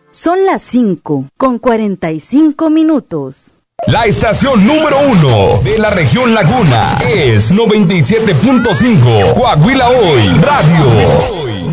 Son las 5:45. La estación número 1 de la región Laguna es 97.5 Coahuila Hoy Radio.